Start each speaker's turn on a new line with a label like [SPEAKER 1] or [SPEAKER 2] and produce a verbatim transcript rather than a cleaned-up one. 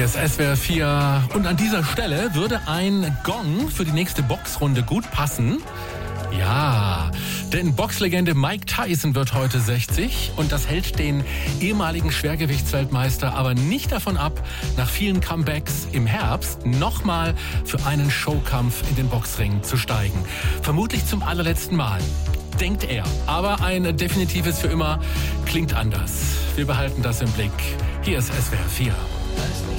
[SPEAKER 1] Hier ist S W R vier und an dieser Stelle würde ein Gong für die nächste Boxrunde gut passen. Ja, denn Boxlegende Mike Tyson wird heute sechzig und das hält den ehemaligen Schwergewichtsweltmeister aber nicht davon ab, nach vielen Comebacks im Herbst nochmal für einen Showkampf in den Boxring zu steigen. Vermutlich zum allerletzten Mal, denkt er. Aber ein definitives für immer klingt anders. Wir behalten das im Blick. Hier ist S W R vier.